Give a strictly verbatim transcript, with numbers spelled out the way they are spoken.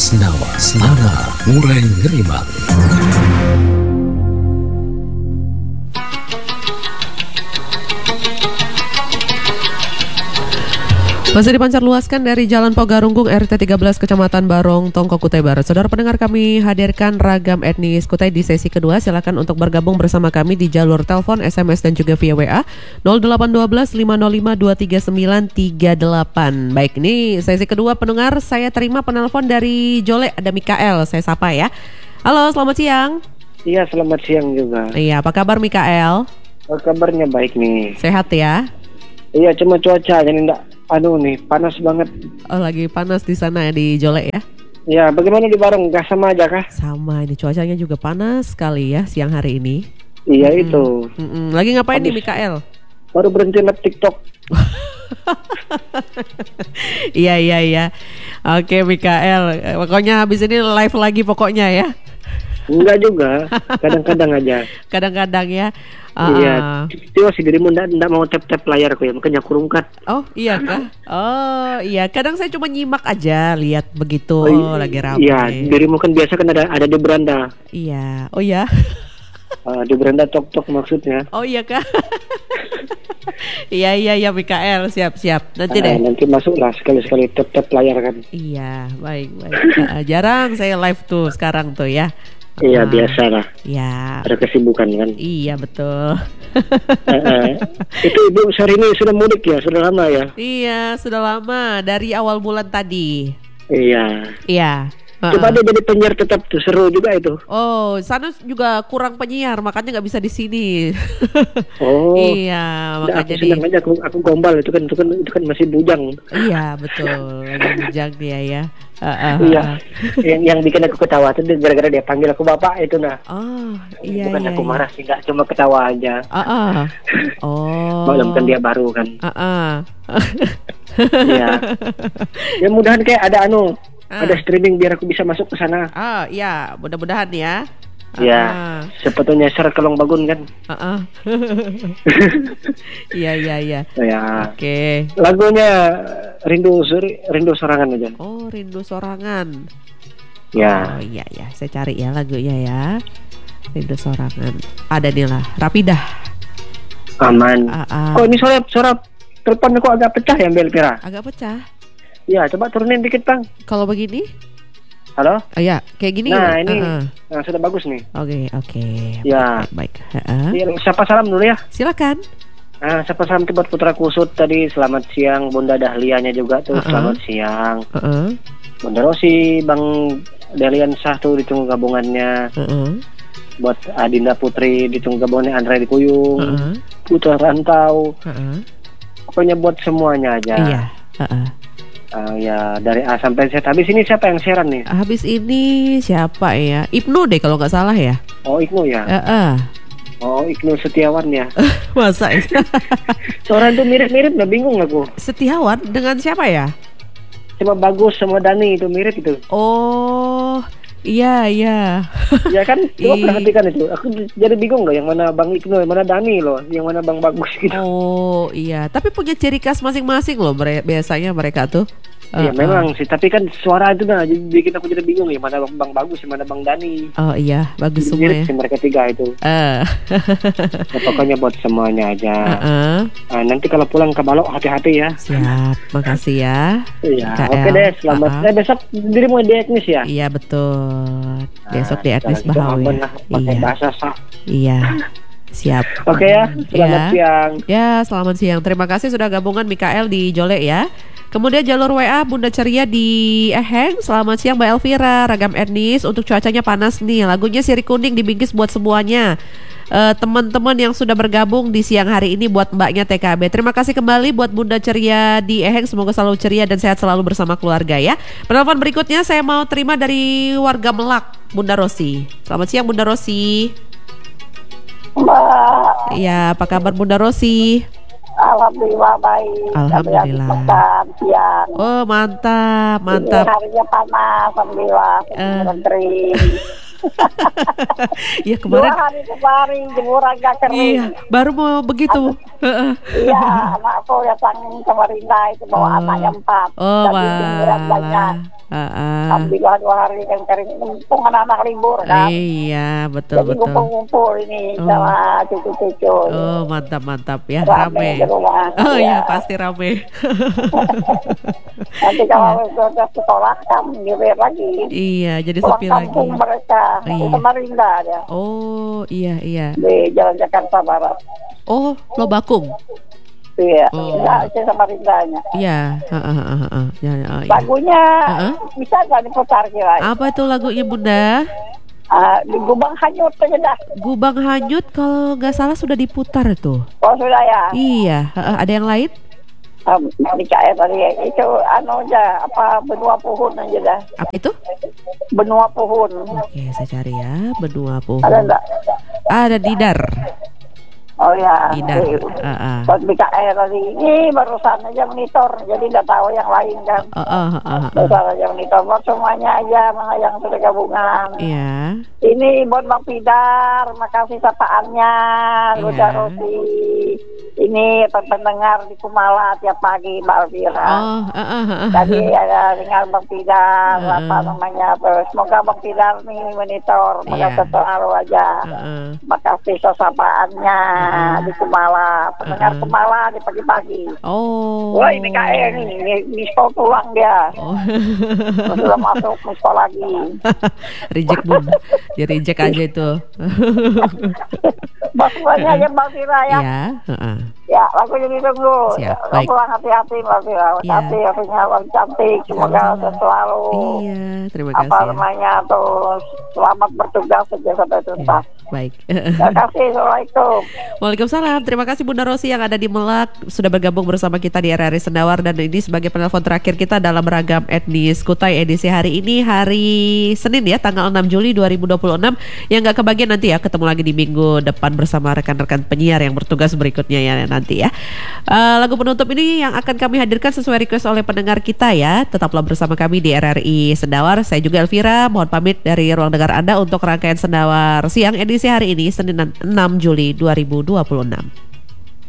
Senyawa Senara Murai Ngeriman. Masih dipancar luaskan dari Jalan Pogarunggung R T tiga belas Kecamatan Barong, Tongko, Kutai Barat. Saudara pendengar, kami hadirkan ragam etnis Kutai di sesi kedua. Silakan untuk bergabung bersama kami di jalur telepon, S M S dan juga via W A nol delapan satu dua lima nol lima dua tiga sembilan tiga delapan. Baik, ini sesi kedua pendengar. Saya terima penelpon dari Jole, ada Mikael. Saya sapa ya. Halo, selamat siang. Iya, selamat siang juga. Iya, apa kabar Mikael? Oh, kabarnya baik nih. Sehat ya? Iya, cuma cuaca jadi enggak anu nih, panas banget. Oh, lagi panas di sana ya, di Jole ya? Ya, bagaimana di Barong? Gak sama aja kah? Sama, ini cuacanya juga panas sekali ya siang hari ini. Iya, Mm-mm. itu. Mm-mm. Lagi ngapain Habis, nih Mikael? Baru berhenti live TikTok. Iya, iya, iya. Oke Mikael, eh, pokoknya habis ini live lagi pokoknya ya. Enggak juga, kadang-kadang aja. Kadang-kadang ya. Iya, itu si dirimu enggak, enggak mau tap-tap layarku ya, makanya aku rungkat. Oh iya kah? Oh iya, kadang saya cuma nyimak aja, lihat begitu, Oh, oh, lagi ramai. Iya, dirimu kan biasa kan ada ada di beranda. Iya, oh ya. Uh, di beranda tok-tok maksudnya. Oh iya kah? Iya, iya, iya Mikael, siap-siap. Nanti Uh, deh. nanti masuklah sekali-sekali tap-tap layar kan. Iya, baik, baik. Uh, jarang saya live tuh sekarang tuh ya. Iya, Uh, biasa lah. Ya. Ada kesibukan kan. Iya, betul. uh, uh, itu ibu sehari ini sudah mudik ya, sudah lama ya? Iya, sudah lama, dari awal bulan tadi. Iya. Iya. Coba uh-uh. dia jadi penyiar tetap tuh, seru juga itu. Oh, sana juga kurang penyiar, makanya nggak bisa di sini. Oh. Iya, Nah, makanya aku di. senang aja, aku, aku gombal itu kan, itu kan, itu kan masih bujang. Iya, betul. Lagi bujang dia ya. Uh-uh. Iya. yang, yang bikin aku ketawa tuh gara-gara dia panggil aku bapak itu nah. Oh, iya, Bukan iya. aku iya. marah sih, nggak cuma ketawa aja. Uh-uh. Oh. Maklum kan dia baru kan. Uh-uh. Iya. Ya mudahan kayak ada anu. Ah. Ada streaming biar aku bisa masuk ke sana. Oh, iya, mudah-mudahan ya. Iya. Uh-uh. Sepatunya Ser Kelong Bagun kan. Uh-uh. Iya, iya, iya. Ya. Oke. Lagunya Rindu Suri, Rindu Sorangan aja. Oh, Rindu Sorangan. Ya. Oh iya ya, saya cari ya lagunya ya. Rindu Sorangan. Ada nih lah, Rapidah. Aman. Ah, ah. Oh, ini suara suara telepon aku agak pecah ya, Mbak Elvira. Agak pecah. Ya, coba turunin dikit, Bang. Kalau begini? Halo? Oh ya, kayak gini. Nah, ini uh-uh. nah, sudah bagus nih. Oke, oke. Ya. Baik, baik. Uh-uh. Ya, siapa salam dulu ya? Silakan. Nah, siapa salam tuh buat Putra Kusut tadi. Selamat siang, Bunda Dahlianya juga tuh. Uh-uh. Selamat siang. Uh-uh. Bunda Rosi, Bang Delian Sah tuh ditunggu gabungannya. Uh-uh. Buat Adinda Putri ditunggu gabungannya. Andre di Kuyung. Uh-uh. Putra Rantau. Uh-uh. Pokoknya buat semuanya aja. Iya. Uh-uh. Uh, ya dari A sampai Z. Habis ini siapa yang siaran nih? Habis ini siapa ya? Ibnu deh kalau nggak salah ya. Oh, Iknu ya. Uh-uh. Oh, Iknu Setiawan ya. Masa ya? Suara itu mirip-mirip, nggak bingung aku. Setiawan dengan siapa ya? Cuma Bagus sama Dani itu mirip itu. Oh, iya, iya. Ya kan, coba Ih. perhatikan itu. Aku jadi bingung loh, yang mana Bang Iknu, yang mana Dani loh, yang mana Bang Bagus gitu. Oh iya, tapi punya ciri khas masing-masing loh mere- biasanya mereka tuh. Iya Uh-uh. memang sih, tapi kan suara itu nah jadi bikin aku jadi bingung ya, mana Bang Bagus, yang mana Bang Dani. Oh iya, bagus Jadi semua mirip ya. sih mereka tiga itu. Uh. Ya, pokoknya buat semuanya aja. Uh-uh. Nah, nanti kalau pulang ke Balok hati-hati ya. Siap, makasih ya. Iya, Mikael. oke deh, selamat. Uh-uh. Eh, besok dirimu di etnis ya? Iya betul. Besok di Nah, etnis kalau gitu Bahawi. aman lah, pakai Iya, bahasa sah. iya. Siap. Oke ya, selamat Ya. siang. Ya, selamat siang. Terima kasih sudah gabungan Mikael di Jole ya. Kemudian jalur W A Bunda Ceria di Eheng. Selamat siang Mbak Elvira. Ragam etnis untuk cuacanya panas nih. Lagunya Sirih Kuning dibingkis buat semuanya. Uh, teman-teman yang sudah bergabung di siang hari ini buat mbaknya T K B. Terima kasih kembali buat Bunda Ceria di Eheng. Semoga selalu ceria dan sehat selalu bersama keluarga ya. Penelpon berikutnya saya mau terima dari warga Melak, Bunda Rosi. Selamat siang Bunda Rosi. Mbak, Ya, apa kabar Bunda Rosi? alhamdulillah baik. Alhamdulillah. Makan siang. Oh mantap, Ini mantap. harinya panas, alhamdulillah. Eh. Kering. Ya Dua kemarin. hari kemarin jemuran gak kering. Iya, baru mau begitu. Heeh. Iya, anakku datang ke Samarinda itu bawa Oh. anaknya empat. Oh, Jadi jemuran banyak. walah. Heeh. Alhamdulillah dua hari kan kering mumpung anak-anak libur kan. Iya, betul Jadi betul. ngumpul-ngumpul ini Oh. sama cucu-cucu. Oh, mantap mantap ya, Rame rame. di rumah. Oh iya, Iya. pasti rame. Nanti kalau sudah sekolah kan giliran lagi. Iya, jadi Pulang sepi lagi. kampung mereka di Iya. Samarinda ada Oh, iya iya. di Jalan Jakarta Barat. Oh, Lobakung. Iya, Oh. enggak sih Samarindanya. Iya, heeh heeh heeh. Ya, ya, oh, iya. Lagunya Heeh. bisa nggak diputar kira? Apa itu lagunya Bunda? Ah, di Gubang Hanyut aja dah. Gubang Hanyut kalau nggak salah sudah diputar tuh. Oh sudah ya. Iya, heeh, ada yang lain? Um, di K R tadi itu anu aja apa benua pohon aja dah. Apa itu? Benua pohon. Oke, saya cari ya, benua pohon. Ada enggak? Ada Didar. Oh ya. Didar. Di, Heeh. pas di K R tadi ini barusan aja monitor, jadi nggak tahu yang lain kan. Heeh, heeh, heeh. Barusan aja monitor, buat semuanya aja mana yang sudah gabungan. Iya. Ini buat Bang Pidar, makasih sapaannya, Luda Iya. Roti. Ini pendengar di Kumala tiap pagi Mbak Elvira. Oh, heeh, heeh. Tadi ada dengar Bang Pidar, Heeh. apa namanya, terus semoga Bang Pidar nih monitor, Iya. semoga terharu aja. Heeh. Makasih sapaannya Heeh. di Kumala, pendengar Heeh. Kumala di pagi-pagi. Oh. Wah ini K R nih, ini miskol pulang dia. Oh. Sudah masuk miskol lagi. Reject Bun. Di reject aja itu. Bos semuanya aja Mbak Fira ya. Iya, heeh. Ya, lagunya ditunggu. Siap, Lo baik. pulang hati-hati Mbak Fira. Iya. Hati hatinya orang cantik. Semoga Sama-sama. selalu Iya, terima apa kasih. namanya tuh selamat bertugas saja sampai Ya, tuntas. baik. Terima kasih. Assalamualaikum. Waalaikumsalam. Terima kasih Bunda Rosi yang ada di Melak sudah bergabung bersama kita di R R I Sendawar, dan ini sebagai penelpon terakhir kita dalam Ragam Etnis Kutai edisi hari ini, hari Senin ya, tanggal enam Juli dua ribu dua puluh enam. Yang nggak kebagian nanti ya, ketemu lagi di minggu depan bersama rekan-rekan penyiar yang bertugas berikutnya ya nanti ya. Eh, lagu penutup ini yang akan kami hadirkan sesuai request oleh pendengar kita ya. Tetaplah bersama kami di R R I Sendawar. Saya juga Elvira, mohon pamit dari ruang dengar Anda untuk rangkaian Sendawar siang edisi hari ini Senin enam Juli dua ribu dua puluh enam.